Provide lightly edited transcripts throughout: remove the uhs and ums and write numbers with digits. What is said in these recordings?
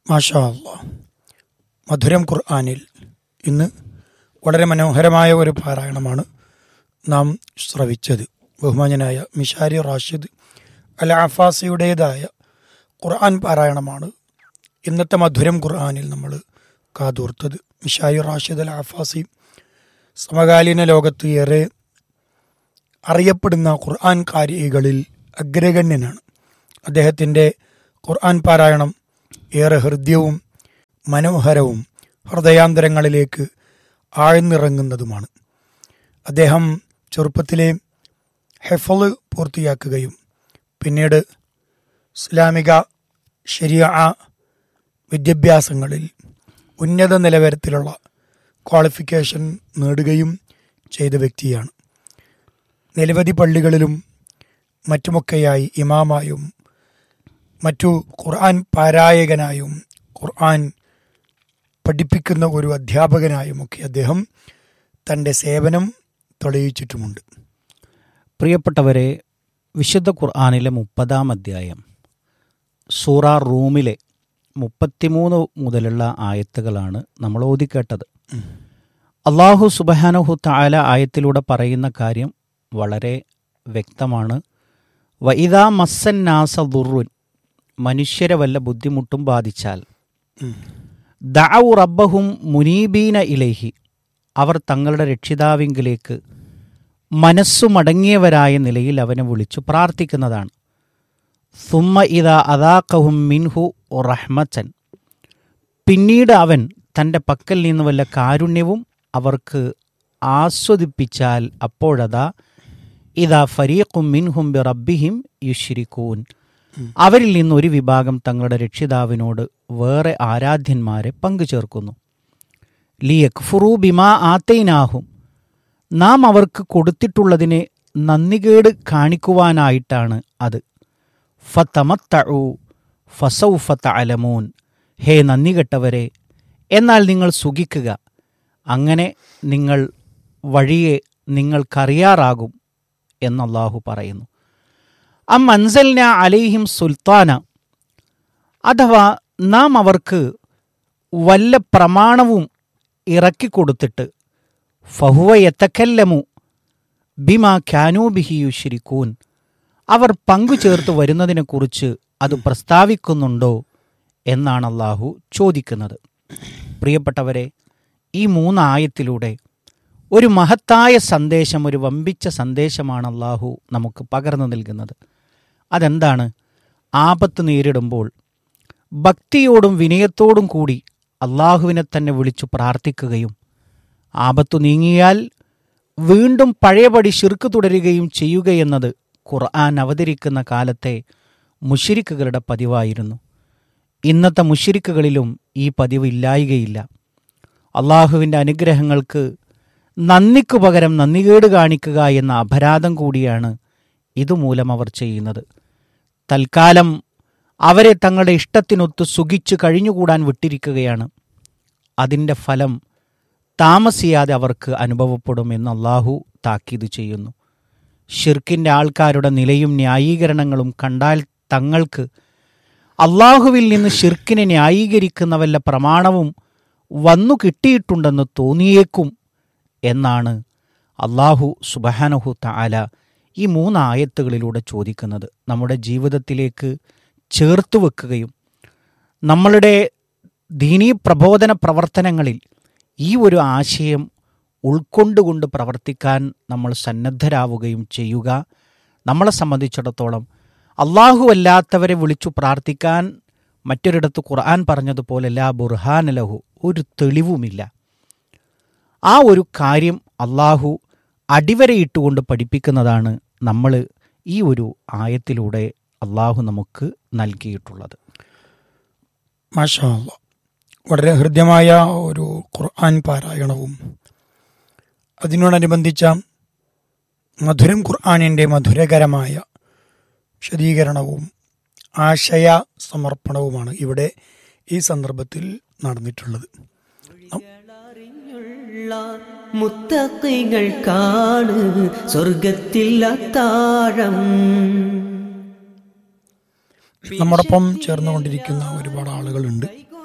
മാഷാ അല്ലാഹ്. മധുരം ഖുർആനിൽ ഇന്ന് വളരെ മനോഹരമായ ഒരു പാരായണമാണ് നാം ശ്രവിച്ചത്. ബഹുമാന്യനായ മിഷാരി റാഷിദ് അൽ അഫാസിയുടേതായ ഖുർആൻ പാരായണമാണ് ഇന്നത്തെ മധുരം ഖുർആനിൽ നമ്മൾ കാതോർത്തത്. മിഷാരി റാഷിദ് അൽ അഫാസി സമകാലീന ലോകത്ത് ഏറെ അറിയപ്പെടുന്ന ഖുർആൻ കാരികളിൽ അഗ്രഗണ്യനാണ്. അദ്ദേഹത്തിൻ്റെ ഖുർആൻ പാരായണം ഏറെ ഹൃദ്യവും മനോഹരവും ഹൃദയാന്തരങ്ങളിലേക്ക് ആഴ്ന്നിറങ്ങുന്നതുമാണ്. അദ്ദേഹം ചെറുപ്പത്തിലെ ഹെഫള് പൂർത്തിയാക്കുകയും പിന്നീട് ഇസ്ലാമിക ശരിയ വിദ്യാഭ്യാസങ്ങളിൽ ഉന്നത നിലവാരത്തിലുള്ള ക്വാളിഫിക്കേഷൻ നേടുകയും ചെയ്ത വ്യക്തിയാണ്. നിരവധി പള്ളികളിലും മറ്റുമൊക്കെയായി ഇമാമായും മറ്റു ഖുർആൻ പാരായകനായും ഖുർആൻ പഠിപ്പിക്കുന്ന ഒരു അധ്യാപകനായുമൊക്കെ അദ്ദേഹം തൻ്റെ സേവനം തെളിയിച്ചിട്ടുമുണ്ട്. പ്രിയപ്പെട്ടവരെ, വിശുദ്ധ ഖുർആനിലെ 30-ാം അധ്യായം സൂറ റൂമിലെ 33 മുതലുള്ള ആയത്തുകളാണ് നമ്മൾ ഓതിക്കേട്ടത്. അള്ളാഹു സുബ്ഹാനഹു തആല ആയത്തിലൂടെ പറയുന്ന കാര്യം വളരെ വ്യക്തമാണ്. വഇദാ മസ്സന്നാസ ദുർറുൻ, മനുഷ്യരെ വല്ല ബുദ്ധിമുട്ടും ബാധിച്ചാൽ, ദഅഉ റബ്ബഹും മുനീബീന ഇലൈഹി, അവർ തങ്ങളുടെ രക്ഷിതാവിങ്കിലേക്ക് മനസ്സുമടങ്ങിയവരായ നിലയിൽ അവനെ വിളിച്ചു പ്രാർത്ഥിക്കുന്നതാണ്. സുമ്മ ഇദാ അദാഖഹും മിൻഹു റഹ്മത്തൻ, പിന്നീട് അവൻ തൻ്റെ പക്കൽ നിന്ന് വല്ല കാരുണ്യവും അവർക്ക് ആസ്വദിപ്പിച്ചാൽ, അപ്പോഴതാ ഇദാ ഫരീഖും മിൻഹും ബി റബ്ബിഹിം യുശ്രികൂൻ, അവരിൽ നിന്ന് ഒരു വിഭാഗം തങ്ങളുടെ രക്ഷിതാവിനോട് വേറെ ആരാധ്യന്മാരെ പങ്കുചേർക്കുന്നു. ലിയക്ഫുറൂ ബിമാ ആതൈനാഹും, നാം അവർക്ക് കൊടുത്തിട്ടുള്ളതിനെ നന്ദികേട് കാണിക്കുവാനായിട്ടാണ് അത്. ഫതമത്തഉ ഫസൗഫ തഅലമൂൻ, ഹേ നന്ദികെട്ടവരെ, എന്നാൽ നിങ്ങൾ സുഖിക്കുക, അങ്ങനെ നിങ്ങൾ വഴിയെ നിങ്ങൾക്കറിയാറാകും എന്നല്ലാഹു പറയുന്നു. അം അൻസൽന അലൈഹിം സുൽത്താന, അഥവാ നാം അവർക്ക് വല്ല പ്രമാണവും ഇറക്കിക്കൊടുത്തിട്ട്, ഫഹുവ യതകല്ലമു ബിമാ കാനൂ ബിഹി യുശ്രികൂൻ, അവർ പങ്കുചേർത്ത് വരുന്നതിനെക്കുറിച്ച് അത് പ്രസ്താവിക്കുന്നുണ്ടോ എന്നാണ് അല്ലാഹു ചോദിക്കുന്നത്. പ്രിയപ്പെട്ടവരെ, ഈ 3 ആയത്തിലൂടെ ഒരു മഹത്തായ സന്ദേശം, ഒരു വമ്പിച്ച സന്ദേശമാണ് അല്ലാഹു നമുക്ക് പകർന്നു നൽകുന്നത്. അതെന്താണ്? ആപത്ത് നേരിടുമ്പോൾ ഭക്തിയോടും വിനയത്തോടും കൂടി അല്ലാഹുവിനെ തന്നെ വിളിച്ചു പ്രാർത്ഥിക്കുകയും ആപത്തു നീങ്ങിയാൽ വീണ്ടും പഴയപടി ശിർക്ക് തുടരുകയും ചെയ്യുകയെന്നത് ഖുർആൻ അവതരിക്കുന്ന കാലത്തെ മുശ്രിക്കുകളുടെ പതിവായിരുന്നു. ഇന്നത്തെ മുശ്രിക്കുകളിലും ഈ പതിവ് ഇല്ലായികയില്ല. അള്ളാഹുവിൻ്റെ അനുഗ്രഹങ്ങൾക്ക് നന്ദിക്കു പകരം നന്ദികേട് കാണിക്കുക എന്ന അപരാധം കൂടിയാണ് ഇതുമൂലം അവർ ചെയ്യുന്നത്. തൽക്കാലം അവരെ തങ്ങളുടെ ഇഷ്ടത്തിനൊത്ത് സുഖിച്ച് കഴിഞ്ഞുകൂടാൻ വിട്ടിരിക്കുകയാണ്. അതിൻ്റെ ഫലം താമസിയാതെ അവർക്ക് അനുഭവപ്പെടുമെന്ന് അല്ലാഹു താക്കീത് ചെയ്യുന്നു. ഷിർക്കിൻ്റെ ആൾക്കാരുടെ നിലയും ന്യായീകരണങ്ങളും കണ്ടാൽ തങ്ങൾക്ക് അല്ലാഹുവിൽ നിന്ന് ഷിർക്കിനെ ന്യായീകരിക്കുന്ന വല്ല പ്രമാണവും വന്നു കിട്ടിയിട്ടുണ്ടെന്ന് തോന്നിയേക്കും എന്നാണ് അല്ലാഹു സുബ്ഹാനഹു തആല ഈ 3 ആയത്തുകളിലൂടെ ചോദിക്കുന്നത്. നമ്മുടെ ജീവിതത്തിലേക്ക് ചേർത്ത് വെക്കുകയും നമ്മളുടെ ദീനീ പ്രബോധന പ്രവർത്തനങ്ങളിൽ ഈ ഒരു ആശയം ഉൾക്കൊണ്ടുകൊണ്ട് പ്രവർത്തിക്കാൻ നമ്മൾ സന്നദ്ധരാവുകയും ചെയ്യുക. നമ്മളെ സംബന്ധിച്ചിടത്തോളം അല്ലാഹു അല്ലാത്തവരെ വിളിച്ചു പ്രാർത്ഥിക്കാൻ മറ്റൊരിടത്ത് ഖുർആൻ പറഞ്ഞതുപോലെ ലാ ബുർഹാന ലഹു, ഒരു തെളിവുമില്ല. ആ ഒരു കാര്യം അല്ലാഹു അടിവരയിട്ടുകൊണ്ട് പഠിപ്പിക്കുന്നതാണ് നമ്മൾ ഈ ഒരു ആയത്തിലൂടെ അല്ലാഹു നമുക്ക് നൽകിയിട്ടുള്ളത്. മാഷാ അല്ലാഹ്. വളരെ ഹൃദ്യമായ ഒരു ഖുർആൻ പാരായണവും അതിനോടനുബന്ധിച്ച മധുരം ഖുർആനിൻ്റെ മധുരകരമായ വിശദീകരണവും ആശയ സമർപ്പണവുമാണ് ഇവിടെ ഈ സന്ദർഭത്തിൽ നടന്നിട്ടുള്ളത്. മുത്തഖികൾ കാണു സ്വർഗത്തിൽ അത്താഴം. നമ്മോടൊപ്പം ചേർന്നുകൊണ്ടിരിക്കുന്ന ഒരുപാട് ആളുകളുണ്ട്.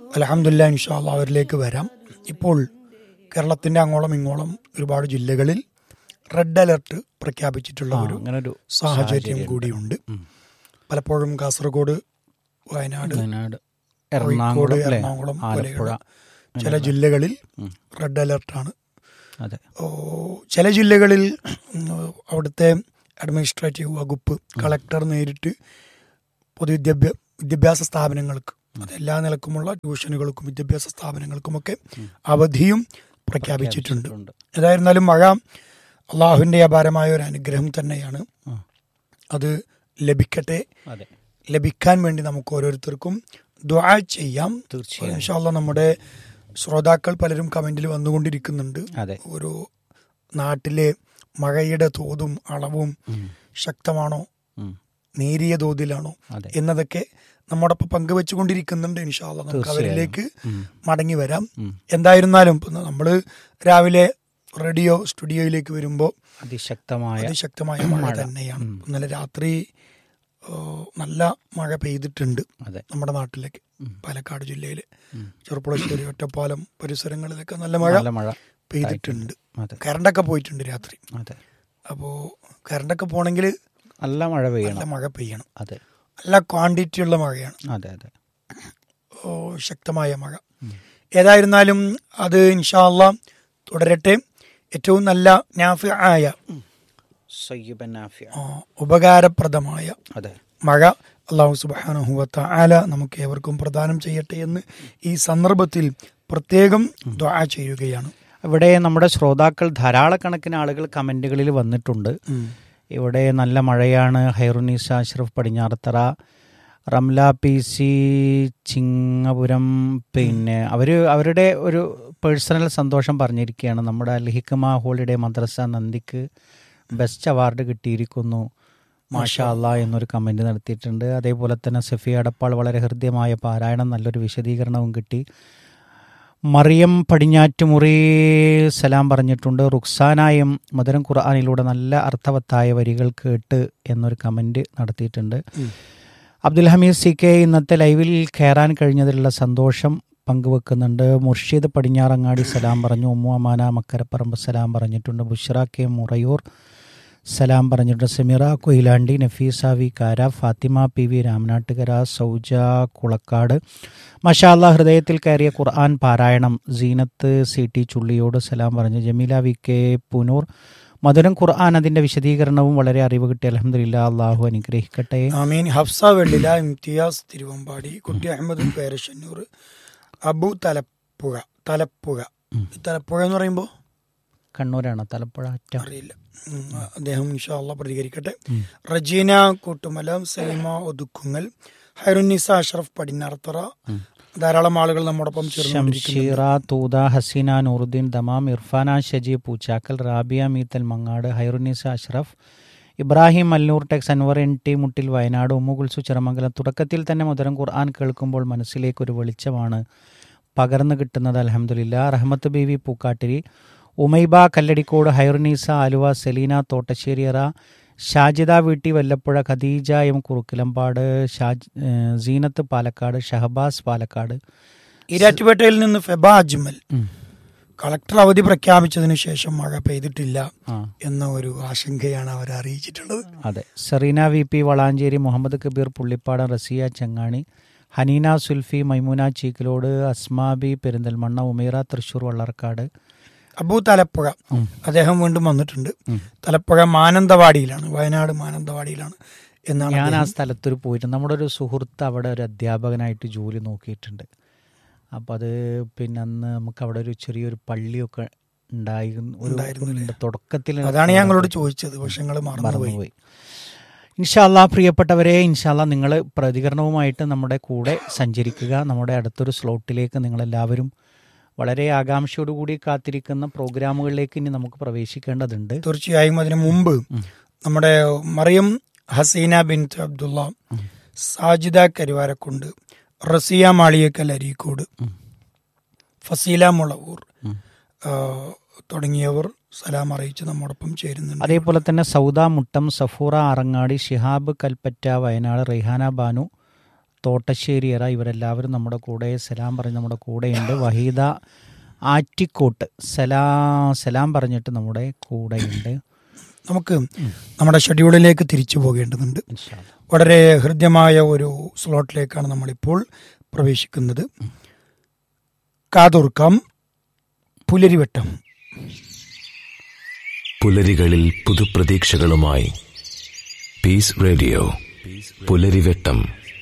അൽഹംദുലില്ലാ ഇൻഷാ അല്ലാഹ് അവരിലേക്ക് വരാം. ഇപ്പോൾ കേരളത്തിൻ്റെ അങ്ങോളം ഇങ്ങോളം ഒരുപാട് ജില്ലകളിൽ റെഡ് അലർട്ട് പ്രഖ്യാപിച്ചിട്ടുള്ള ഒരു അങ്ങനൊരു സാഹചര്യം കൂടിയുണ്ട്. പലപ്പോഴും കാസർഗോഡ്, വയനാട്, കോഴിക്കോട്, എറണാകുളം പോലെയുള്ള ചില ജില്ലകളിൽ റെഡ് അലർട്ടാണ്. അതെ. ചില ജില്ലകളിൽ അവിടുത്തെ അഡ്മിനിസ്ട്രേറ്റീവ് വകുപ്പ് കളക്ടർ നേരിട്ട് വിദ്യാഭ്യാസ സ്ഥാപനങ്ങൾക്ക്, അതെല്ലാ നിലക്കുമുള്ള ട്യൂഷനുകൾക്കും വിദ്യാഭ്യാസ സ്ഥാപനങ്ങൾക്കുമൊക്കെ അവധിയും പ്രഖ്യാപിച്ചിട്ടുണ്ട്. ഏതായിരുന്നാലും മഴ അള്ളാഹുവിൻ്റെ അപാരമായ ഒരു അനുഗ്രഹം തന്നെയാണ്. അത് ലഭിക്കട്ടെ. ലഭിക്കാൻ വേണ്ടി നമുക്ക് ഓരോരുത്തർക്കും ദുആ ചെയ്യാം. തീർച്ചയായും ഇൻഷാ അല്ലാഹ് നമ്മുടെ ശ്രോതാക്കൾ പലരും കമന്റിൽ വന്നുകൊണ്ടിരിക്കുന്നുണ്ട്. ഓരോ നാട്ടിലെ മഴയുടെ തോതും അളവും ശക്തമാണോ, നേരിയ തോതിലാണോ എന്നതൊക്കെ നമ്മോടൊപ്പം പങ്കുവെച്ചുകൊണ്ടിരിക്കുന്നുണ്ട്. ഇൻഷാ അല്ലാഹ് നമുക്ക് അവരിലേക്ക് മടങ്ങി വരാം. എന്തായിരുന്നാലും നമ്മൾ രാവിലെ റേഡിയോ സ്റ്റുഡിയോയിലേക്ക് വരുമ്പോൾ അതിശക്തമായ മഴ തന്നെയാണ്. ഇന്നലെ രാത്രി നല്ല മഴ പെയ്തിട്ടുണ്ട് നമ്മുടെ നാട്ടിലേക്ക്. പാലക്കാട് ജില്ലയിൽ ചെറുപ്പുളശ്ശേരി, ഒറ്റപ്പാലം പരിസരങ്ങളിലൊക്കെ നല്ല മഴ പെയ്തിട്ടുണ്ട്. കറണ്ടൊക്കെ പോയിട്ടുണ്ട് രാത്രി. അപ്പോൾ കറണ്ടൊക്കെ പോണെങ്കിൽ നല്ല മഴ പെയ്യണം. നല്ല ക്വാണ്ടിറ്റി ഉള്ള മഴയാണ്. ശക്തമായ മഴ. ഏതായിരുന്നാലും അത് ഇൻഷാ അല്ലാഹ് തുടരട്ടെ. ഏറ്റവും നല്ല നാഫിആയ ഉപകാരപ്രദമായ മഴ അല്ലാഹു സുബ്ഹാനഹു വ തആല നമുക്ക് ഏവർക്കും പ്രദാനം ചെയ്യട്ടെ എന്ന് ഈ സന്ദർഭത്തിൽ പ്രത്യേകം ദുആ ചെയ്യുകയാണ്. ഇവിടെ നമ്മുടെ ശ്രോതാക്കൾ ധാരാളക്കണക്കിന് ആളുകൾ കമന്റുകളിൽ വന്നിട്ടുണ്ട്. ഇവിടെ നല്ല മഴയാണ്. ഹൈറുന്നീസ അഷ്റഫ് പടിഞ്ഞാറത്തറ, റംല PC ചിങ്ങപുരം, പിന്നെ അവരുടെ ഒരു പേഴ്സണൽ സന്തോഷം പറഞ്ഞിരിക്കുകയാണ്. നമ്മുടെ അൽ ഹിക്മ ഹോളിഡേ മദ്രസ നന്ദിക്ക് ബെസ്റ്റ് അവാർഡ് കിട്ടിയിരിക്കുന്നു, മാഷാ അല്ലാ എന്നൊരു കമൻറ്റ് നടത്തിയിട്ടുണ്ട്. അതേപോലെ തന്നെ സഫിയ അടപ്പാൾ വളരെ ഹൃദ്യമായ പാരായണം, നല്ലൊരു വിശദീകരണവും കിട്ടി. മറിയം പടിഞ്ഞാറ്റുമുറി സലാം പറഞ്ഞിട്ടുണ്ട്. റുക്സാനായും മധുരം ഖുർആനിലൂടെ നല്ല അർത്ഥവത്തായ വരികൾ കേട്ട് എന്നൊരു കമൻറ്റ് നടത്തിയിട്ടുണ്ട്. അബ്ദുൽ ഹമീദ് CK ഇന്നത്തെ ലൈവിൽ കയറാൻ കഴിഞ്ഞതിലുള്ള സന്തോഷം പങ്കുവെക്കുന്നുണ്ട്. മുർഷിദ് പടിഞ്ഞാറങ്ങാടി സലാം പറഞ്ഞു. ഉമ്മു അമാന മക്കരപ്പറമ്പ് സലാം പറഞ്ഞിട്ടുണ്ട്. ബുഷ്ര K മുറയൂർ സലാം പറഞ്ഞിട്ടുണ്ട്. സമീറ കൊയിലാണ്ടി, നഫീസ വി കാര, ഫാത്തിമ PV രാമനാട്ടുകര, സൗജ കുളക്കാട് മാഷാ അല്ലാഹ് ഹൃദയത്തിൽ കയറിയ ഖുർആൻ പാരായണം. സീനത്ത് CT ചുള്ളിയോട് സലാം പറഞ്ഞു. ജമീല VK പുനൂർ മധുരം ഖുർആൻ അതിൻ്റെ വിശദീകരണവും വളരെ അറിവ് കിട്ടി. അൽഹംദുലില്ലാ, അള്ളാഹു അനുഗ്രഹിക്കട്ടെ. ആമീൻ. ഹഫ്സ വെള്ളില, ഇംതിയാസ് തിരുവമ്പാടി, കുട്ടി അഹമ്മദ് പേരശ്ശന്നൂർ, അബു തലപ്പുഴ എന്ന് പറയുമ്പോൾ കണ്ണൂരാണ്. തലപ്പുഴ അറിയില്ല. അദ്ദേഹം ഇൻഷാ അല്ലാഹ് പ്രതികരിക്കട്ടെ. റജീന കൂട്ടുമല, സലീമ ഒതുക്കുങ്ങൽ, ഹൈറുന്നീസ അഷ്റഫ് പടിഞ്ഞാറത്തറ, ധാരാളം ആളുകൾ നമ്മോടൊപ്പം ഷംഷീറ Thootha, Hasina Nooruddeen Dammam, Irfana Shaji Poochakkal, Rabiya Meethal Mangad, Hairunnisa Ashraf, Ibrahim അല്ലൂർ Tex, Anwar NT മുട്ടിൽ വയനാട്, ഉമ്മുകുൽസു ചിറമംഗലം. തുടക്കത്തിൽ തന്നെ മധുരം ഖുർആൻ കേൾക്കുമ്പോൾ മനസ്സിലേക്കൊരു വെളിച്ചമാണ് പകർന്നു കിട്ടുന്നത്. അൽഹംദുലില്ലാ. റഹ്മത്ത് BV പൂക്കാട്ടിരി, ഉമൈബ കല്ലടിക്കോട്, ഹൈറുന്നീസ ആലുവ, സെലീന തോട്ടശ്ശേരിയറ, ഷാജിദ വീട്ടി വല്ലപ്പുഴ, ഖദീജ M കുറുക്കിലമ്പാട്, സീനത്ത് പാലക്കാട്, ഷഹബാസ് പാലക്കാട്. ഈരാറ്റുപേട്ടയിൽ നിന്ന് ഫെബ അജ്മൽ, കളക്ടർ അവധി പ്രഖ്യാപിച്ചതിന് ശേഷം മഴ പെയ്തിട്ടില്ല എന്ന ഒരു ആശങ്കയാണ് അവർ അറിയിച്ചിട്ടുള്ളത്. അതെ. സെറീന VP വളാഞ്ചേരി, മുഹമ്മദ് കബീർ പുള്ളിപ്പാടം, റസിയ ചെങ്ങാണി, ഹനീന സുൽഫി, മൈമൂന ചീക്കിലോട്, അസ്മാബി പെരിന്തൽമണ്ണ, ഉമൈറ തൃശ്ശൂർ വള്ളർക്കാട്, അബു തലപ്പുഴ അദ്ദേഹം വീണ്ടും വന്നിട്ടുണ്ട്. തലപ്പുഴ മാനന്തവാടിയിലാണ്, വയനാട് മാനന്തവാടിയിലാണ് എന്നാണ്. ഞാൻ ആ സ്ഥലത്തൊരു പോയിട്ടുണ്ട്. നമ്മുടെ ഒരു സുഹൃത്ത് അവിടെ ഒരു അധ്യാപകനായിട്ട് ജോലി നോക്കിയിട്ടുണ്ട്. അപ്പോൾ അത് പിന്നെ അന്ന് നമുക്ക് അവിടെ ഒരു ചെറിയൊരു പള്ളിയൊക്കെ ഉണ്ടായിരുന്നു തുടക്കത്തിൽ. അതാണ് ഞങ്ങളോട് ചോദിച്ചത്, പക്ഷെ ഞങ്ങൾ മറന്നുപോയി. ഇൻഷാ അല്ലാഹ് പ്രിയപ്പെട്ടവരെ, ഇൻഷാ അല്ലാഹ് നിങ്ങൾ പ്രതികരണവുമായിട്ട് നമ്മുടെ കൂടെ സഞ്ചരിക്കുക. നമ്മുടെ അടുത്തൊരു സ്ലോട്ടിലേക്ക് നിങ്ങളെല്ലാവരും വളരെ ആകാംക്ഷയോടുകൂടി കാത്തിരിക്കുന്ന പ്രോഗ്രാമുകളിലേക്ക് ഇനി നമുക്ക് പ്രവേശിക്കേണ്ടതുണ്ട്. തീർച്ചയായും അതിനു മുമ്പ് നമ്മുടെ മറിയം ഹസീന ബിൻത് അബ്ദുള്ള, സാജിദ കരുവാരക്കുണ്ട്, റസിയ മാളിയക്കൽ അരീക്കോട്, ഫസീല മുളവൂർ തുടങ്ങിയവർ സലാം അറിയിച്ച് നമ്മോടൊപ്പം ചേരുന്നുണ്ട്. അതേപോലെ തന്നെ സൗദ മുട്ടം, സഫൂറ ആറങ്ങാടി, ഷിഹാബ് കൽപ്പറ്റ വയനാട്, റെയ്ഹാന ബാനു തോട്ടശ്ശേരിയറ, ഇവരെല്ലാവരും നമ്മുടെ കൂടെ സലാം പറഞ്ഞ് നമ്മുടെ കൂടെയുണ്ട്. വഹീദ ആറ്റിക്കോട്ട് സലാം പറഞ്ഞിട്ട് നമ്മുടെ കൂടെയുണ്ട്. നമുക്ക് നമ്മുടെ ഷെഡ്യൂളിലേക്ക് തിരിച്ചു പോകേണ്ടതുണ്ട്. വളരെ ഹൃദ്യമായ ഒരു സ്ലോട്ടിലേക്കാണ് നമ്മളിപ്പോൾ പ്രവേശിക്കുന്നത്. കാതോർക്കാം പുലരിവട്ടം. പുലരികളിൽ പുതുപ്രതീക്ഷകളുമായി പീസ് റേഡിയോ പുലരിവട്ടം.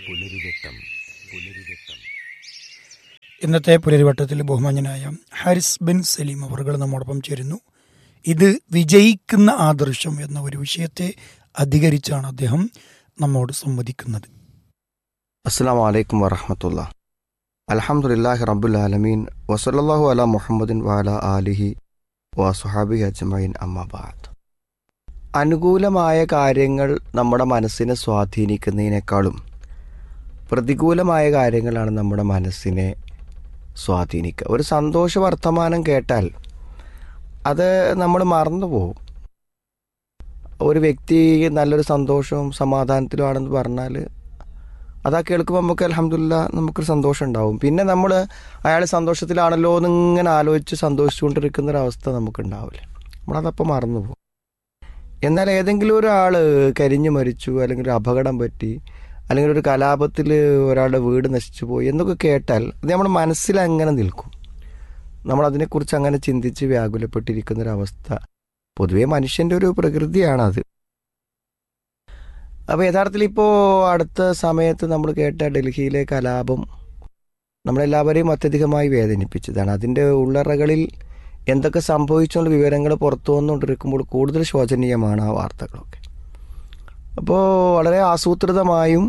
ഇന്നത്തെ പുലരിവട്ടത്തിൽ ബഹുമാന്യനായ ഹാരിസ് ബിൻ സലീം അവർ നമ്മോടൊപ്പം ചേരുന്നു. ഇത് വിജയിക്കുന്ന ആദർശം എന്ന ഒരു വിഷയത്തെ അധികരിച്ചാണ് അദ്ദേഹം നമ്മോട് സംവദിക്കുന്നത്. അസ്സലാമു അലൈക്കും വറഹ്മത്തുള്ളാഹി. അൽഹംദുലില്ലാഹി റബ്ബിൽ ആലമീൻ വസല്ലല്ലാഹു അലാ മുഹമ്മദിൻ വഅലാ ആലിഹി വസ്വഹാബിഹി അജ്മഈൻ. അമ്മാ ബഅദ്. അനുകൂലമായ കാര്യങ്ങൾ നമ്മുടെ മനസ്സിനെ സ്വാധീനിക്കുന്നതിനേക്കാളും പ്രതികൂലമായ കാര്യങ്ങളാണ് നമ്മുടെ മനസ്സിനെ സ്വാധീനിക്കുക. ഒരു സന്തോഷ വർത്തമാനം കേട്ടാൽ അത് നമ്മൾ മറന്നുപോകും. ഒരു വ്യക്തി നല്ലൊരു സന്തോഷവും സമാധാനത്തിലുമാണെന്ന് പറഞ്ഞാൽ അതാ കേൾക്കുമ്പോൾ നമുക്ക് അൽഹംദുലില്ലാഹ് നമുക്കൊരു സന്തോഷം ഉണ്ടാവും. പിന്നെ നമ്മൾ അയാൾ സന്തോഷത്തിലാണല്ലോ എന്നിങ്ങനെ ആലോചിച്ച് സന്തോഷിച്ചുകൊണ്ടിരിക്കുന്നൊരവസ്ഥ നമുക്കുണ്ടാവില്ല. നമ്മളതപ്പം മറന്നുപോകും. എന്നാൽ ഏതെങ്കിലും ഒരാൾ കരിഞ്ഞു മരിച്ചു, അല്ലെങ്കിൽ ഒരു അപകടം പറ്റി, അല്ലെങ്കിൽ ഒരു കലാപത്തിൽ ഒരാളുടെ വീട് നശിച്ചു പോയി എന്നൊക്കെ കേട്ടാൽ അത് നമ്മുടെ മനസ്സിൽ അങ്ങനെ നിൽക്കും. നമ്മളതിനെക്കുറിച്ച് അങ്ങനെ ചിന്തിച്ച് വ്യാകുലപ്പെട്ടിരിക്കുന്നൊരവസ്ഥ പൊതുവേ മനുഷ്യൻ്റെ ഒരു പ്രകൃതിയാണത്. അപ്പോൾ യഥാർത്ഥത്തിൽ ഇപ്പോൾ അടുത്ത സമയത്ത് നമ്മൾ കേട്ട ഡൽഹിയിലെ കലാപം നമ്മളെല്ലാവരെയും അത്യധികമായി വേദനിപ്പിച്ചതാണ്. അതിൻ്റെ ഉള്ളറകളിൽ എന്തൊക്കെ സംഭവിച്ചുള്ള വിവരങ്ങൾ പുറത്തു വന്നുകൊണ്ടിരിക്കുമ്പോൾ കൂടുതൽ ശോചനീയമാണ് ആ വാർത്തകളൊക്കെ. അപ്പോൾ വളരെ ആസൂത്രിതമായും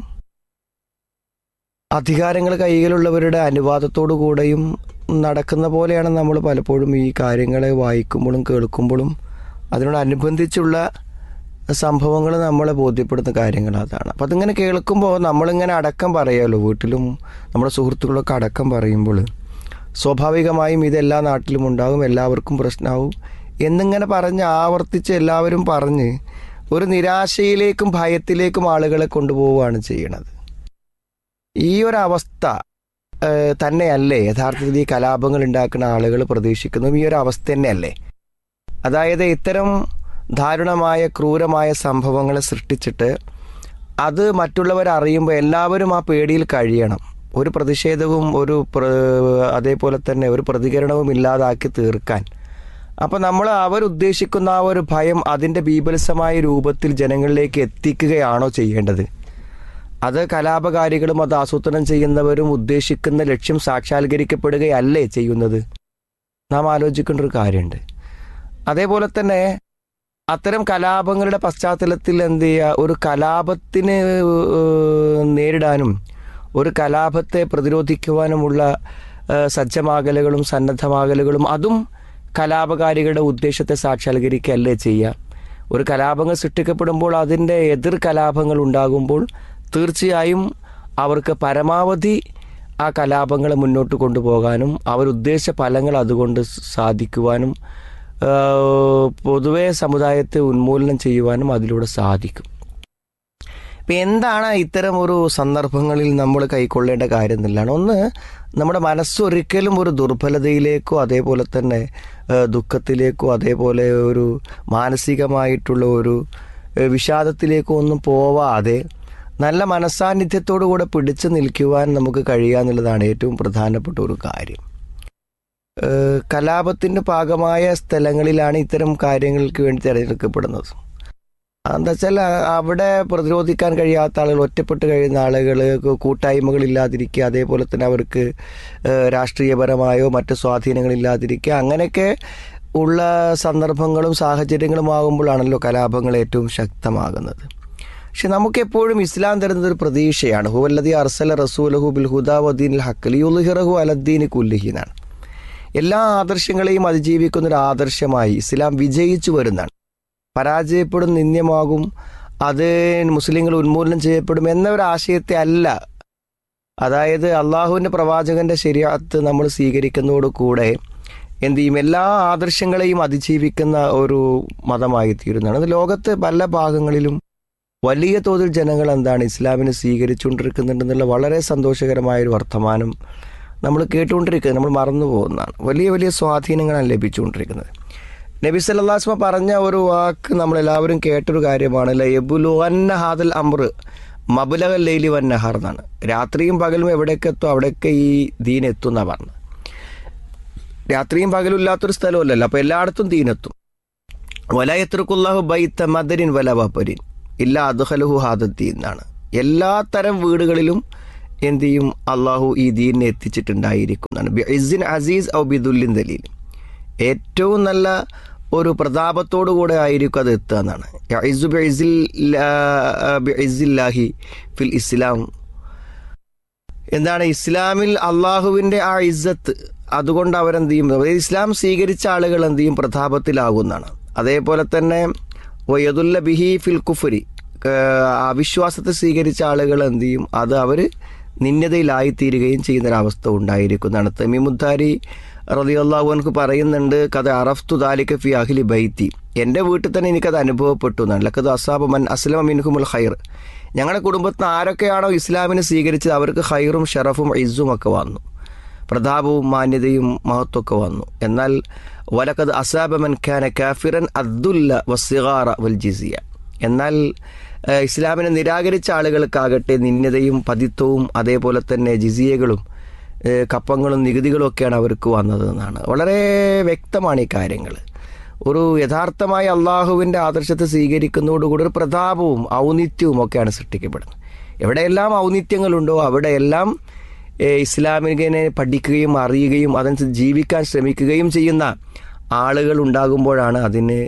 അധികാരങ്ങൾ കൈകളിലുള്ളവരുടെ അനുവാദത്തോടു കൂടെയും നടക്കുന്ന പോലെയാണ് നമ്മൾ പലപ്പോഴും ഈ കാര്യങ്ങളെ വായിക്കുമ്പോഴും കേൾക്കുമ്പോഴും അതിനോടനുബന്ധിച്ചുള്ള സംഭവങ്ങൾ നമ്മളെ ബോധ്യപ്പെടുന്ന കാര്യങ്ങൾ അതാണ്. അപ്പം അതിങ്ങനെ കേൾക്കുമ്പോൾ നമ്മളിങ്ങനെ അടക്കം പറയുമല്ലോ, വീട്ടിലും നമ്മുടെ സുഹൃത്തുക്കളൊക്കെ അടക്കം പറയുമ്പോൾ സ്വാഭാവികമായും ഇതെല്ലാ നാട്ടിലും ഉണ്ടാകും, എല്ലാവർക്കും പ്രശ്നമാവും എന്നിങ്ങനെ പറഞ്ഞ് ആവർത്തിച്ച് എല്ലാവരും പറഞ്ഞ് ഒരു നിരാശയിലേക്കും ഭയത്തിലേക്കും ആളുകളെ കൊണ്ടുപോവുകയാണ് ചെയ്യണത്. ഈ ഒരവസ്ഥ തന്നെയല്ലേ യഥാർത്ഥത്തിൽ ഈ കലാപങ്ങൾ ഉണ്ടാക്കുന്ന ആളുകൾ പ്രതീക്ഷിക്കുന്നതും ഈ ഒരു അവസ്ഥ തന്നെയല്ലേ? അതായത് ഇത്തരം ദാരുണമായ ക്രൂരമായ സംഭവങ്ങളെ സൃഷ്ടിച്ചിട്ട് അത് മറ്റുള്ളവർ അറിയുമ്പോൾ എല്ലാവരും ആ പേടിയിൽ കഴിയണം. ഒരു പ്രതിഷേധവും അതേപോലെ തന്നെ ഒരു പ്രതികരണവും ഇല്ലാതാക്കി തീർക്കാൻ. അപ്പം നമ്മൾ അവരുദ്ദേശിക്കുന്ന ആ ഒരു ഭയം അതിൻ്റെ ബീഭത്സമായ രൂപത്തിൽ ജനങ്ങളിലേക്ക് എത്തിക്കുകയാണോ ചെയ്യേണ്ടത്? അത് കലാപകാരികളും അത് ആസൂത്രണം ചെയ്യുന്നവരും ഉദ്ദേശിക്കുന്ന ലക്ഷ്യം സാക്ഷാത്കരിക്കപ്പെടുകയല്ലേ ചെയ്യുന്നത്? നാം ആലോചിക്കേണ്ട ഒരു കാര്യമുണ്ട്. അതേപോലെ തന്നെ അത്തരം കലാപങ്ങളുടെ പശ്ചാത്തലത്തിൽ എന്ത് ചെയ്യുക, ഒരു കലാപത്തിന് നേരിടാനും ഒരു കലാപത്തെ പ്രതിരോധിക്കുവാനുമുള്ള സജ്ജമാകലുകളും സന്നദ്ധമാകലുകളും അതും കലാപകാരികളുടെ ഉദ്ദേശത്തെ സാക്ഷാത്കരിക്കുകയല്ലേ ചെയ്യുക. ഒരു കലാപങ്ങൾ സൃഷ്ടിക്കപ്പെടുമ്പോൾ അതിൻ്റെ എതിർ കലാപങ്ങൾ ഉണ്ടാകുമ്പോൾ തീർച്ചയായും അവർക്ക് പരമാവധി ആ കലാപങ്ങളെ മുന്നോട്ട് കൊണ്ടുപോകാനും അവരുദ്ദേശിച്ച ഫലങ്ങൾ അതുകൊണ്ട് സാധിക്കുവാനും പൊതുവെ സമുദായത്തെ ഉന്മൂലനം ചെയ്യുവാനും അതിലൂടെ സാധിക്കും. ഇപ്പം എന്താണ് ഇത്തരം ഒരു സന്ദർഭങ്ങളിൽ നമ്മൾ കൈക്കൊള്ളേണ്ട കാര്യം എന്നുള്ളതാണ്. ഒന്ന്, നമ്മുടെ മനസ്സൊരിക്കലും ഒരു ദുർബലതയിലേക്കോ അതേപോലെ തന്നെ ദുഃഖത്തിലേക്കോ അതേപോലെ ഒരു മാനസികമായിട്ടുള്ള ഒരു വിഷാദത്തിലേക്കോ ഒന്നും പോവാതെ നല്ല മനസ്സാന്നിധ്യത്തോടു കൂടെ പിടിച്ചു നിൽക്കുവാൻ നമുക്ക് കഴിയുക എന്നുള്ളതാണ് ഏറ്റവും പ്രധാനപ്പെട്ട ഒരു കാര്യം. കലാപത്തിൻ്റെ ഭാഗമായ സ്ഥലങ്ങളിലാണ് ഇത്തരം കാര്യങ്ങൾക്ക് വേണ്ടി തിരഞ്ഞെടുക്കപ്പെടുന്നത്. എന്താ വെച്ചാൽ അവിടെ പ്രതിരോധിക്കാൻ കഴിയാത്ത ആളുകൾ, ഒറ്റപ്പെട്ട് കഴിയുന്ന ആളുകൾ, കൂട്ടായ്മകളില്ലാതിരിക്കുക, അതേപോലെ തന്നെ അവർക്ക് രാഷ്ട്രീയപരമായോ മറ്റ് സ്വാധീനങ്ങളില്ലാതിരിക്കുക, അങ്ങനെയൊക്കെ ഉള്ള സന്ദർഭങ്ങളും സാഹചര്യങ്ങളുമാകുമ്പോഴാണല്ലോ കലാപങ്ങൾ ഏറ്റവും ശക്തമാകുന്നത്. പക്ഷെ നമുക്കെപ്പോഴും ഇസ്ലാം തരുന്നത് ഒരു പ്രതീക്ഷയാണ്. ഹുവല്ലദീ അർസല റസൂലഹു ബിൽ ഹുദാ വദീനിൽ ഹഖ് ലിയുദ്ഹിറഹു അലദ്ദീനി കുല്ലിഹി എന്നാണ്. എല്ലാ ആദർശങ്ങളെയും അതിജീവിക്കുന്ന ഒരു ആദർശമായി ഇസ്ലാം വിജയിച്ചു വരുന്നതാണ്. പരാജയപ്പെടും, നിന്ദ്യമാകും, അത് മുസ്ലിങ്ങൾ ഉന്മൂലനം ചെയ്യപ്പെടും എന്ന ഒരു ആശയത്തെ അല്ല. അതായത് അള്ളാഹുവിൻ്റെ പ്രവാചകൻ്റെ ശരീഅത്ത് നമ്മൾ സ്വീകരിക്കുന്നതോടുകൂടെ എന്ത് ചെയ്യും, എല്ലാ ആദർശങ്ങളെയും അതിജീവിക്കുന്ന ഒരു മതമായി തീരുന്നതാണ്. അത് ലോകത്ത് പല ഭാഗങ്ങളിലും വലിയ തോതിൽ ജനങ്ങൾ എന്താണ് ഇസ്ലാമിനെ സ്വീകരിച്ചുകൊണ്ടിരിക്കുന്നുണ്ടെന്നുള്ള വളരെ സന്തോഷകരമായൊരു വർത്തമാനം നമ്മൾ കേട്ടുകൊണ്ടിരിക്കുന്നത്, നമ്മൾ മറന്നു പോകുന്നതാണ്. വലിയ വലിയ സ്വാധീനങ്ങളാണ് ലഭിച്ചുകൊണ്ടിരിക്കുന്നത്. നബി സല്ലല്ലാഹു അലൈഹി വസല്ലം പറഞ്ഞ ഒരു വാക്ക് നമ്മളെല്ലാവരും കേട്ടൊരു കാര്യമാണ്, ലയബുലുവന്ന ഹാദൽ അംർ മബ്ലഗൽ ലൈലി വന്നഹർ എന്നാണ്. രാത്രിയും പകലും എവിടേക്ക് എത്തും അവിടെയൊക്കെ ഈ ദീൻ എത്തും എന്നാണ് പറഞ്ഞത്. രാത്രിയും പകലും ഇല്ലാത്തൊരു സ്ഥലമല്ലല്ലോ, അപ്പോൾ എല്ലായിടത്തും ദീനെത്തും. വല യത്രുക്കുല്ലാഹു ബൈത മദരിൻ വല വപരിൻ ഇല്ല അദ്ഖലഹു ഹാദദ്ദീൻ എന്നാണ്. എല്ലാ തരം വീടുകളിലും എന്ത് ചെയ്യും, അള്ളാഹു ഈ ദീനിനെ എത്തിച്ചിട്ടുണ്ടായിരിക്കുന്നതാണ്. ബിഇസ്സിൻ അസീസ് ഔ ബിദുല്ലിൻ ദലീൽ, ഏറ്റവും നല്ല ഒരു പ്രതാപത്തോടു കൂടെ ആയിരിക്കും അത് എത്തുക എന്നാണ്. യഇസ്സു ബിഇസ്സില്ലാഹി ഫിൽ ഇസ്ലാം, എന്താണ് ഇസ്ലാമിൽ അള്ളാഹുവിൻ്റെ ആ ഇസ്സത്ത്, അതുകൊണ്ട് അവരെന്ത് ചെയ്യും, അതായത് ഇസ്ലാം സ്വീകരിച്ച ആളുകൾ എന്ത് ചെയ്യും, പ്രതാപത്തിലാകുന്നതാണ്. അതേപോലെ തന്നെ വയദുല്ല ബിഹി ഫിൽ കുഫരി, അവിശ്വാസത്തെ സ്വീകരിച്ച ആളുകൾ എന്ത് ചെയ്യും, അത് അവർ നിന്യതയിലായിത്തീരുകയും ചെയ്യുന്നൊരവസ്ഥ ഉണ്ടായിരിക്കുന്നതാണ്. തമീമുദ്ദാരി റളിയല്ലാഹു അൻഹു പറയുന്നുണ്ട്, കഥ അറഫ്തു ദാലിക ഫി അഹ്ലി ബൈത്തി, എൻ്റെ വീട്ടിൽ തന്നെ എനിക്കത് അനുഭവപ്പെട്ടു എന്നാണ്. ലഖദ് അസാബ മൻ അസ്ലമ മിൻഹുമുൽ ഖൈർ, ഞങ്ങളുടെ കുടുംബത്തിന് ആരൊക്കെയാണോ ഇസ്ലാമിനെ സ്വീകരിച്ചത് അവർക്ക് ഖൈറും ഷറഫും ഇസ്സും ഒക്കെ വന്നു, പ്രതാപവും മാന്യതയും മഹത്വമൊക്കെ വന്നു. എന്നാൽ വലഖദ് അസാബ മൻ കാന കാഫിറൻ അദ്ദുല്ല വസ്സിഗാറ വൽ ജിസിയ, എന്നാൽ ഇസ്ലാമിനെ നിരാകരിച്ച ആളുകൾക്കാകട്ടെ നിന്യതയും പതിത്വവും അതേപോലെ തന്നെ ജിസിയകളും കപ്പങ്ങളും നികുതികളും ഒക്കെയാണ് അവർക്ക് വന്നത് എന്നാണ്. വളരെ വ്യക്തമാണ് ഈ കാര്യങ്ങൾ. ഒരു യഥാർത്ഥമായ അള്ളാഹുവിൻ്റെ ആദർശത്തെ സ്വീകരിക്കുന്നതോടുകൂടി ഒരു പ്രതാപവും ഔന്നിത്യവും ഒക്കെയാണ് സൃഷ്ടിക്കപ്പെടുന്നത്. എവിടെയെല്ലാം ഔന്നിത്യങ്ങളുണ്ടോ അവിടെയെല്ലാം ഇസ്ലാമിനെ പഠിക്കുകയും അറിയുകയും അതനുസരിച്ച് ജീവിക്കാൻ ശ്രമിക്കുകയും ചെയ്യുന്ന ആളുകൾ ഉണ്ടാകുമ്പോഴാണ് അതിന്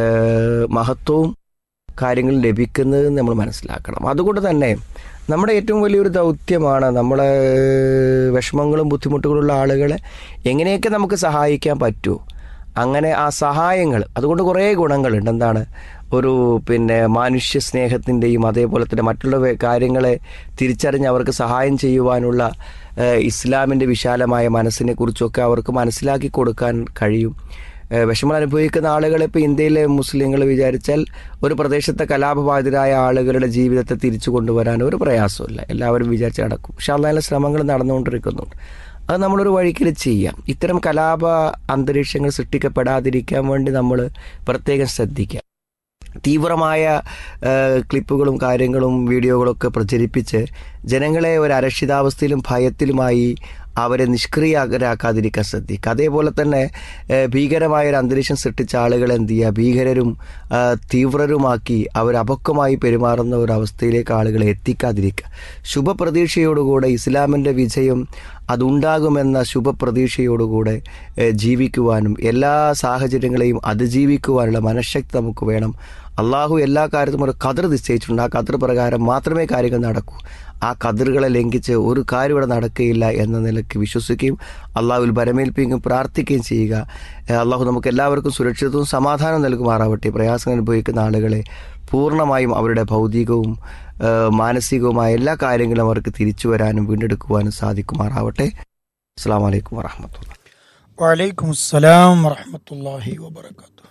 മഹത്വവും കാര്യങ്ങൾ ലഭിക്കുന്നത് നമ്മൾ മനസ്സിലാക്കണം. അതുകൊണ്ട് തന്നെ നമ്മുടെ ഏറ്റവും വലിയൊരു ദൗത്യമാണ് നമ്മളെ വിഷമങ്ങളും ബുദ്ധിമുട്ടുകളുള്ള ആളുകളെ എങ്ങനെയൊക്കെ നമുക്ക് സഹായിക്കാൻ പറ്റുമോ അങ്ങനെ ആ സഹായങ്ങൾ, അതുകൊണ്ട് കുറേ ഗുണങ്ങളുണ്ട്. എന്താണ്, ഒരു മാനുഷ്യ സ്നേഹത്തിൻ്റെയും അതേപോലെ തന്നെ മറ്റുള്ള കാര്യങ്ങളെ തിരിച്ചറിഞ്ഞ് അവർക്ക് സഹായം ചെയ്യുവാനുള്ള ഇസ്ലാമിൻ്റെ വിശാലമായ മനസ്സിനെ കുറിച്ചൊക്കെ അവർക്ക് മനസ്സിലാക്കി കൊടുക്കാൻ കഴിയും. വിഷമം അനുഭവിക്കുന്ന ആളുകളെ ഇപ്പോൾ ഇന്ത്യയിലെ മുസ്ലിങ്ങൾ വിചാരിച്ചാൽ ഒരു പ്രദേശത്തെ കലാപബാധിതരായ ആളുകളുടെ ജീവിതത്തെ തിരിച്ചു കൊണ്ടുവരാൻ ഒരു പ്രയാസമില്ല, എല്ലാവരും വിചാരിച്ച് നടക്കും. പക്ഷെ അതിനുള്ള ശ്രമങ്ങൾ നടന്നുകൊണ്ടിരിക്കുന്നുണ്ട്. അത് നമ്മളൊരു വഴിക്കിൽ ചെയ്യാം. ഇത്തരം കലാപ അന്തരീക്ഷങ്ങൾ സൃഷ്ടിക്കപ്പെടാതിരിക്കാൻ വേണ്ടി നമ്മൾ പ്രത്യേകം ശ്രദ്ധിക്കുക. തീവ്രമായ ക്ലിപ്പുകളും കാര്യങ്ങളും വീഡിയോകളൊക്കെ പ്രചരിപ്പിച്ച് ജനങ്ങളെ ഒരു അരക്ഷിതാവസ്ഥയിലും ഭയത്തിലുമായി അവരെ നിഷ്ക്രിയരാക്കാതിരിക്കാൻ ശ്രദ്ധിക്കുക. അതേപോലെ തന്നെ ഭീകരമായൊരു അന്തരീക്ഷം സൃഷ്ടിച്ച ആളുകളെ എന്ത് ചെയ്യുക, ഭീകരരും തീവ്രരുമാക്കി അവരപക്വമായി പെരുമാറുന്ന ഒരവസ്ഥയിലേക്ക് ആളുകളെ എത്തിക്കാതിരിക്കുക. ശുഭപ്രതീക്ഷയോടുകൂടെ ഇസ്ലാമിൻ്റെ വിജയം അതുണ്ടാകുമെന്ന ശുഭപ്രതീക്ഷയോടുകൂടെ ജീവിക്കുവാനും എല്ലാ സാഹചര്യങ്ങളെയും അതിജീവിക്കുവാനുള്ള മനഃശക്തി നമുക്ക് വേണം. അള്ളാഹു എല്ലാ കാര്യത്തിലും ഒരു ഖദർ നിശ്ചയിച്ചിട്ടുണ്ട്. ആ ഖദർ പ്രകാരം മാത്രമേ കാര്യങ്ങൾ നടക്കൂ. ആ ഖദറുകളെ ലംഘിച്ച് ഒരു കാര്യം ഇവിടെ നടക്കുകയില്ല എന്ന നിലയ്ക്ക് വിശ്വസിക്കുകയും അള്ളാഹുവിൽ ഭരമേൽപ്പിക്കുകയും പ്രാർത്ഥിക്കുകയും ചെയ്യുക. അള്ളാഹു നമുക്ക് എല്ലാവർക്കും സുരക്ഷിതവും സമാധാനം നൽകുമാറാവട്ടെ. പ്രയാസങ്ങൾ അനുഭവിക്കുന്ന ആളുകളെ പൂർണ്ണമായും അവരുടെ ഭൗതികവും മാനസികവുമായ എല്ലാ കാര്യങ്ങളും അവർക്ക് തിരിച്ചു വരാനും വീണ്ടെടുക്കുവാനും സാധിക്കുമാറാവട്ടെ. അസ്സലാമു അലൈക്കും വറഹ്മത്തുള്ളാഹി. വഅലൈക്കും അസ്സലാം വറഹ്മത്തുള്ളാഹി വബറകാതുഹു.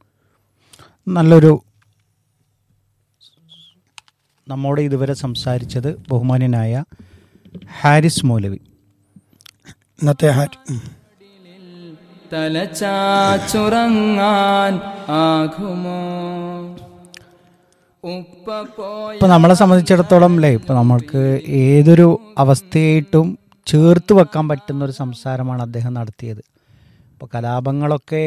നല്ലൊരു നമ്മോട് ഇതുവരെ സംസാരിച്ചത് ബഹുമാന്യനായ ഹാരിസ് മൗലവി. ഇന്നത്തെ തലച്ചാച്ചുറങ്ങാൻ ആകുമോ? ഇപ്പം നമ്മളെ സംബന്ധിച്ചിടത്തോളം അല്ലേ, ഇപ്പം നമ്മൾക്ക് ഏതൊരു അവസ്ഥയായിട്ടും ചേർത്ത് വെക്കാൻ പറ്റുന്നൊരു സംസാരമാണ് അദ്ദേഹം നടത്തിയത്. ഇപ്പോൾ കലാപങ്ങളൊക്കെ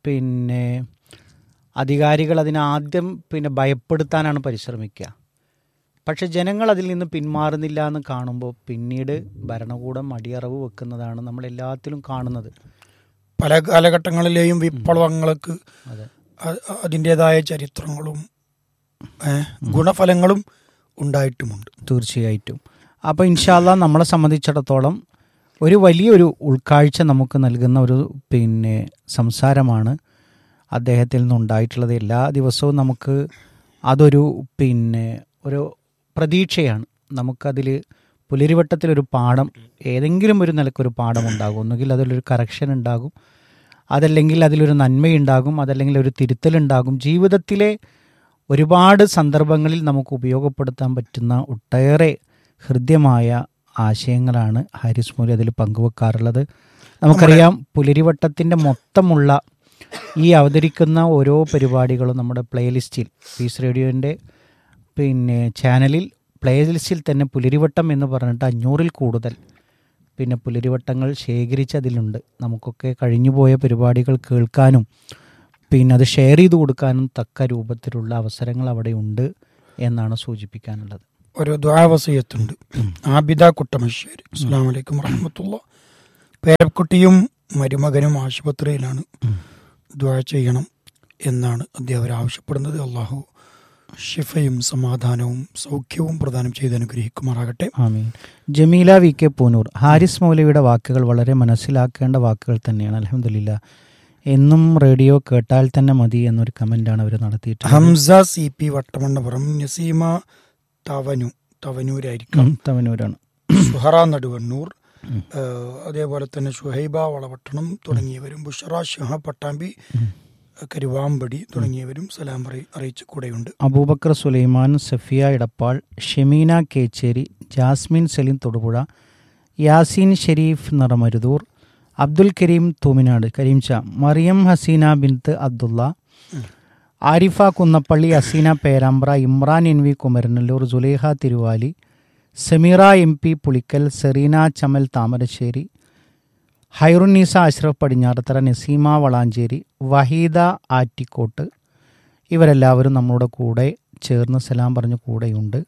അധികാരികൾ അതിനാദ്യം ഭയപ്പെടുത്താനാണ് പരിശ്രമിക്കുക. പക്ഷെ ജനങ്ങൾ അതിൽ നിന്ന് പിന്മാറുന്നില്ല എന്ന് കാണുമ്പോൾ പിന്നീട് ഭരണകൂടം അടിയറവ് വെക്കുന്നതാണ് നമ്മൾ എല്ലാത്തിലും കാണുന്നത്. പല കാലഘട്ടങ്ങളിലെയും വിപ്ലവങ്ങൾക്ക് അതിൻ്റെതായ ചരിത്രങ്ങളും ഗുണഫലങ്ങളും ഉണ്ടായിട്ടുമുണ്ട്. തീർച്ചയായിട്ടും. അപ്പോൾ ഇൻഷാ അല്ലാഹ് നമ്മളെ സംബന്ധിച്ചിടത്തോളം ഒരു വലിയൊരു ഉൾക്കാഴ്ച നമുക്ക് നൽകുന്ന ഒരു സംസാരമാണ് അദ്ദേഹത്തിൽ നിന്നുണ്ടായിട്ടുള്ളത്. എല്ലാ ദിവസവും നമുക്ക് അതൊരു ഒരു പ്രതീക്ഷയാണ്. നമുക്കതിൽ പുലരിവട്ടത്തിലൊരു പാഠം, ഏതെങ്കിലും ഒരു നിലക്കൊരു പാഠം ഉണ്ടാകും. ഒന്നുകിൽ അതിലൊരു കറക്ഷൻ ഉണ്ടാകും, അതല്ലെങ്കിൽ അതിലൊരു നന്മയുണ്ടാകും, അതല്ലെങ്കിൽ ഒരു തിരുത്തലുണ്ടാകും. ജീവിതത്തിലെ ഒരുപാട് സന്ദർഭങ്ങളിൽ നമുക്ക് ഉപയോഗപ്പെടുത്താൻ പറ്റുന്ന ഒട്ടേറെ ഹൃദ്യമായ ആശയങ്ങളാണ് ഹാരിസ് മൗലവി അതിൽ പങ്കുവെക്കാറുള്ളത്. നമുക്കറിയാം, പുലരിവട്ടത്തിൻ്റെ മൊത്തമുള്ള ഈ അവതരിക്കുന്ന ഓരോ പരിപാടികളും നമ്മുടെ പ്ലേലിസ്റ്റിൽ, പീസ് റേഡിയോൻ്റെ ചാനലിൽ പ്ലേലിസ്റ്റിൽ തന്നെ പുലരിവട്ടം എന്ന് പറഞ്ഞിട്ട് 500-ൽ കൂടുതൽ പുലരിവട്ടങ്ങൾ ശേഖരിച്ചതിലുണ്ട്. നമുക്കൊക്കെ കഴിഞ്ഞുപോയ പരിപാടികൾ കേൾക്കാനും അത് ഷെയർ ചെയ്ത് കൊടുക്കാനും തക്ക രൂപത്തിലുള്ള അവസരങ്ങൾ അവിടെ ഉണ്ട് എന്നാണ് സൂചിപ്പിക്കാനുള്ളത്. ഒരു ദുആവസിയത്തുണ്ട്. ആബിദ കുട്ടമശ്ശേരി, അസ്സലാമു അലൈക്കും വറഹ്മത്തുള്ളാഹി. പേരക്കുട്ടിയും മരുമകനും ആശുപത്രിയിലാണ്, ദുആ ചെയ്യണം എന്നാണ് അദ്ദേഹം ആവശ്യപ്പെടുന്നത്. അള്ളാഹു ഷിഫയും സമാധാനവും സൗഖ്യവും പ്രദാനം ചെയ്ത് അനുഗ്രഹിക്കുമാറാകട്ടെ. ആമീൻ. ജമീല വി കെ പൂനൂർ, ഹാരിസ് മൗലവിയുടെ വാക്കുകൾ വളരെ മനസ്സിലാക്കേണ്ട വാക്കുകൾ തന്നെയാണ്. അൽഹംദുലില്ലാ, എന്നും റേഡിയോ കേട്ടാൽ തന്നെ മതി എന്നൊരു കമന്റാണ് അവർ നടത്തിയിട്ടുള്ളത്. Hamza C P വട്ടമണ്ണപുരം, Naseema തവനൂരായിരിക്കും, തവനൂരാണ്. സുഹറ നടുവണ്ണൂർ, അതേപോലെ തന്നെ ഷുഹൈബ വളപട്ടണം തുടങ്ങിയവരും, ബുഷറ ഷഹ പട്ടാമ്പി കരുവാമ്പടി തുടങ്ങിയവരും സലാം അറിയിച്ചു കൂടെയുണ്ട്. Abubakar Sulaiman, Safiya Edappal, Shemeena Kecheri, Jasmine Saleem Thodupuzha, Yaseen Sharif Niramaruthur, Abdul Kareem Thoominad, കരീംച, Mariyam Hasina ബിൻത്ത് Abdulla, Arifa Kunnappilly, Hasina Perambra, Imran N V Kumaranallur, Suleha Thiruvali, Sameera M P Pulikkal, Serena Chamal Thamarassery, Hairunnisa Ashraf Padinjarathara, Naseema Valanchery, Waheeda Attikkott, ഇവരെല്ലാവരും നമ്മുടെ കൂടെ ചേർന്ന് സലാം പറഞ്ഞ കൂടെയുണ്ട്.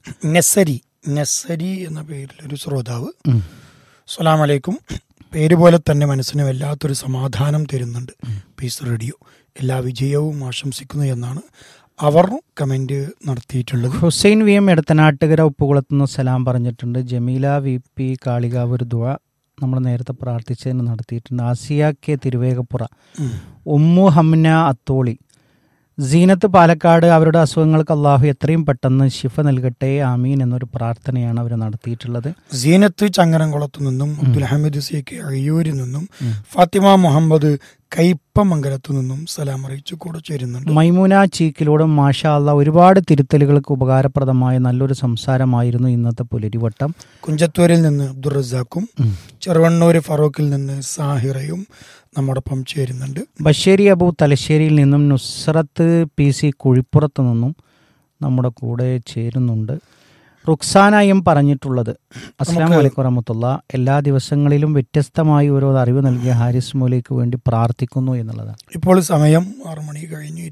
നസരി എന്ന പേരിലൊരു ശ്രോതാവ്, അസ്സലാമു അലൈക്കും, പേര് പോലെ തന്നെ മനസ്സിന് വല്ലാത്തൊരു സമാധാനം തരുന്നുണ്ട് പീസ് റേഡിയോ, എല്ലാ വിജയവും ആശംസിക്കുന്നു എന്നാണ് അവർ കമന്റ് നടത്തിയിട്ടുള്ളത്. ഹുസൈൻ വി എം എടത്തനാട്ടുകര ഉപ്പുകുളത്തുനിന്ന് സലാം പറഞ്ഞിട്ടുണ്ട്. ജമീല വി പി കാളികാവ് ഒരു ദുആ നമ്മൾ നേരത്തെ പ്രാർത്ഥിച്ചതിന് നടത്തിയിട്ടുണ്ട്. ആസിയ കെ തിരുവേഗപ്പുറ, ഉമ്മു ഹംന അത്തോളി, സീനത്ത് പാലക്കാട്, അവരുടെ അസുഖങ്ങൾക്ക് അള്ളാഹു എത്രയും പെട്ടെന്ന് ശിഫ നൽകട്ടെ, ആമീൻ എന്നൊരു പ്രാർത്ഥനയാണ് അവർ നടത്തിയിട്ടുള്ളത്. സീനത്ത് ചങ്ങരംകുളത്തു നിന്നും, അബ്ദുൽ ഹമീദ് സി കെ അയ്യൂരിൽ നിന്നും, ഫാത്തിമ മുഹമ്മദ് കയ്പമംഗലത്തു നിന്നും സലാം അറിയിച്ചു കൂടെ ചേരുന്നുണ്ട്. മൈമൂന ചീക്കിലൂടെ മാഷാ അല്ലാ ഒരുപാട് തിരുത്തലുകൾക്ക് ഉപകാരപ്രദമായ നല്ലൊരു സംസാരമായിരുന്നു ഇന്നത്തെ പുലരിവട്ടം. കുഞ്ചത്തൂരിൽ നിന്ന് അബ്ദുൾ റസാഖും, ചെറുവണ്ണൂർ ഫറൂഖിൽ നിന്ന് സാഹിറയും നമ്മോടൊപ്പം ചേരുന്നുണ്ട്. ബഷേരി അബു തലശ്ശേരിയിൽ നിന്നും, നുസ്രത്ത് പി സി കുഴിപ്പുറത്തു നിന്നും നമ്മുടെ കൂടെ ചേരുന്നുണ്ട്. റുക്സാന എം പറഞ്ഞിട്ടുള്ളത്, അസ്സലാമു അലൈക്കും വറഹ്മത്തുള്ള, എല്ലാ ദിവസങ്ങളിലും വ്യത്യസ്തമായി ഓരോ അറിവ് നൽകിയ ഹാരിസ് മൗലവിക്ക് വേണ്ടി പ്രാർത്ഥിക്കുന്നു എന്നുള്ളതാണ്. ഇപ്പോൾ സമയം 6 മണി കഴിഞ്ഞ്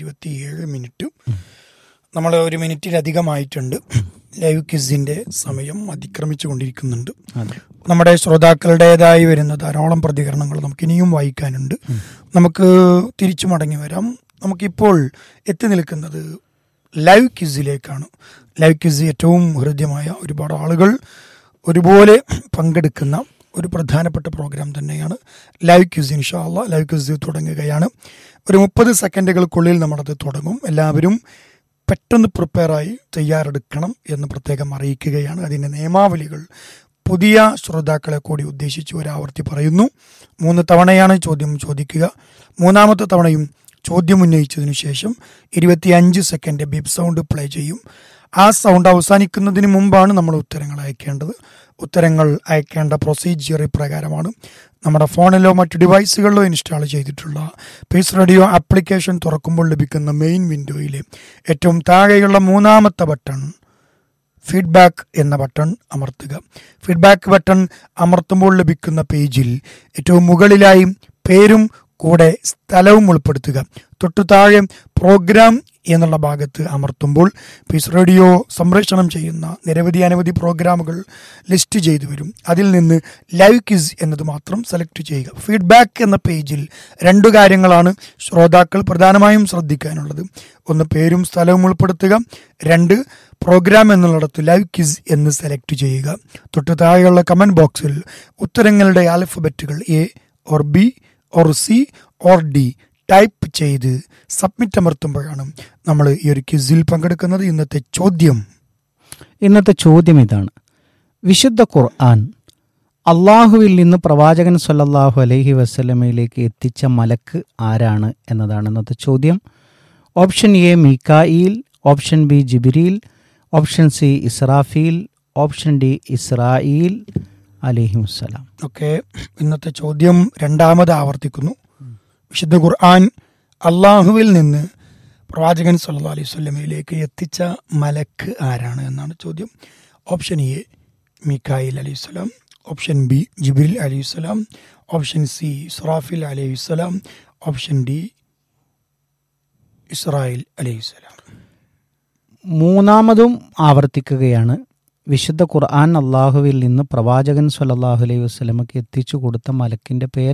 27 നമ്മൾ 1 മിനിറ്റിലധികമായിട്ടുണ്ട്. ലൈവ് ക്വിസിന്റെ സമയം അതിക്രമിച്ചു കൊണ്ടിരിക്കുന്നുണ്ട്. നമ്മുടെ ശ്രോതാക്കളുടേതായി വരുന്ന ധാരാളം പ്രതികരണങ്ങൾ നമുക്ക് ഇനിയും വായിക്കാനുണ്ട്. നമുക്ക് തിരിച്ചു മടങ്ങി വരാം. നമുക്കിപ്പോൾ എത്തി നിൽക്കുന്നത് ലൈവ് ക്വിസിലേക്കാണ്. ലൈവ് ക്വിസ് ഏറ്റവും ഹൃദ്യമായ, ഒരുപാട് ആളുകൾ ഒരുപോലെ പങ്കെടുക്കുന്ന ഒരു പ്രധാനപ്പെട്ട പ്രോഗ്രാം തന്നെയാണ് ലൈവ് ക്വിസ്. ഇൻഷാ അല്ലാഹ് ലൈവ് ക്വിസ് തുടങ്ങുകയാണ്. ഒരു 30 സെക്കൻഡുകൾക്കുള്ളിൽ നമ്മളത് തുടങ്ങും. എല്ലാവരും പെട്ടെന്ന് പ്രിപ്പയറായി തയ്യാറെടുക്കണം എന്ന് പ്രത്യേകം അറിയിക്കുകയാണ്. അതിൻ്റെ നിയമാവലികൾ പുതിയ ശ്രോതാക്കളെ കൂടി ഉദ്ദേശിച്ച് ഒരാവർത്തി പറയുന്നു. 3 തവണയാണ് ചോദ്യം ചോദിക്കുക. 3ാമത്തെ തവണയും ചോദ്യം ഉന്നയിച്ചതിനു ശേഷം 25 സെക്കൻഡ് ബീപ്പ് സൗണ്ട് പ്ലേ ചെയ്യും. ആ സൗണ്ട് അവസാനിക്കുന്നതിന് മുമ്പാണ് നമ്മൾ ഉത്തരങ്ങൾ അയക്കേണ്ടത്. ഉത്തരങ്ങൾ അയക്കേണ്ട പ്രൊസീജിയർ ഇപ്രകാരമാണ്. നമ്മുടെ ഫോണിലോ മറ്റു ഡിവൈസുകളിലോ ഇൻസ്റ്റാൾ ചെയ്തിട്ടുള്ള പീസ് റേഡിയോ ആപ്ലിക്കേഷൻ തുറക്കുമ്പോൾ ലഭിക്കുന്ന മെയിൻ വിൻഡോയിലെ ഏറ്റവും താഴെയുള്ള 3ാമത്തെ ബട്ടൺ ഫീഡ്ബാക്ക് എന്ന ബട്ടൺ അമർത്തുക. ഫീഡ്ബാക്ക് ബട്ടൺ അമർത്തുമ്പോൾ ലഭിക്കുന്ന പേജിൽ ഏറ്റവും മുകളിലായി പേരും കൂടെ സ്ഥലവും ഉൾപ്പെടുത്തുക. തൊട്ടു താഴെ പ്രോഗ്രാം എന്നുള്ള ഭാഗത്ത് അമർത്തുമ്പോൾ പീസ് റേഡിയോ സംപ്രേഷണം ചെയ്യുന്ന അനവധി പ്രോഗ്രാമുകൾ ലിസ്റ്റ് ചെയ്തു വരും. അതിൽ നിന്ന് ലൈവ് ക്വിസ് എന്നത് മാത്രം സെലക്ട് ചെയ്യുക. ഫീഡ്ബാക്ക് എന്ന പേജിൽ 2 കാര്യങ്ങളാണ് ശ്രോതാക്കൾ പ്രധാനമായും ശ്രദ്ധിക്കാനുള്ളത്. 1, പേരും സ്ഥലവും ഉൾപ്പെടുത്തുക. 2, പ്രോഗ്രാം എന്നുള്ളിടത്ത് ലൈവ് ക്വിസ് എന്ന് സെലക്ട് ചെയ്യുക. തൊട്ടു താഴെയുള്ള കമന്റ് ബോക്സിൽ ഉത്തരങ്ങളുടെ ആൽഫബറ്റുകൾ A or B or C or D type ചെയ്ത് സബ്മിറ്റ് അമർത്തുമ്പോഴാണ് നമ്മൾ ഈ ഒരു ക്വിസിൽ പങ്കെടുക്കുന്നത്. ഇന്നത്തെ ചോദ്യം ഇതാണ്: വിശുദ്ധ ഖുർആൻ അള്ളാഹുവിൽ നിന്ന് പ്രവാചകൻ സ്വല്ലല്ലാഹു അലൈഹി വസല്ലമയിലേക്ക് എത്തിച്ച മലക്ക് ആരാണ് എന്നതാണ് ഇന്നത്തെ ചോദ്യം. Option A മീകായിൽ, option B Jibril, option C Israfil, option D Israel അലൈഹിമുസ്സലാം. Okay, ഇന്നത്തെ ചോദ്യം രണ്ടാമത് ആവർത്തിക്കുന്നു. വിശുദ്ധ ഖുർആൻ അള്ളാഹുവിൽ നിന്ന് പ്രവാചകൻ സല്ലല്ലാഹു അലൈഹി വസല്ലമയിലേക്ക് എത്തിച്ച മലക്ക് ആരാണ് എന്നാണ് ചോദ്യം. ഓപ്ഷൻ എ മീകായിൽ അലൈഹിസ്സലാം, ഓപ്ഷൻ ബി ജിബ്രീൽ അലൈഹിസ്സലാം, ഓപ്ഷൻ സി ഇസ്രാഫീൽ അലൈഹിസ്സലാം, ഓപ്ഷൻ ഡി ഇസ്രായേൽ അലൈഹിസ്സലാം. മൂന്നാമതും ആവർത്തിക്കുകയാണ്. വിശുദ്ധ ഖുർആൻ അള്ളാഹുവിൽ നിന്ന് പ്രവാചകൻ സ്വല്ലല്ലാഹു അലൈഹി വസല്ലമക്ക് എത്തിച്ചു കൊടുത്ത മലക്കിൻ്റെ പേര്